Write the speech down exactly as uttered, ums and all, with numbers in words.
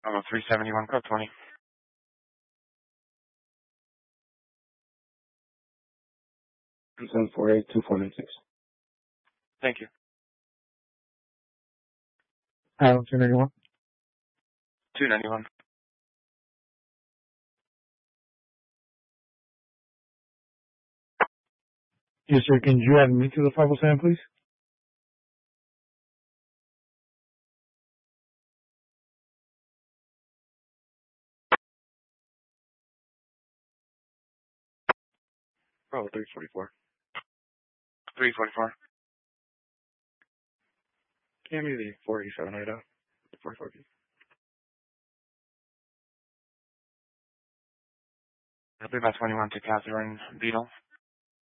I'm a three seventy-one, code twenty. seven four eight two four nine six. Thank you. Adam two ninety-one. two ninety-one. Yes, sir. Can you add me to the five oh seven, please? Bravo three forty-four. three forty-four. Give me the four eighty-seven Idaho. forty-four P. I'll be about twenty-one to Catherine Beetle.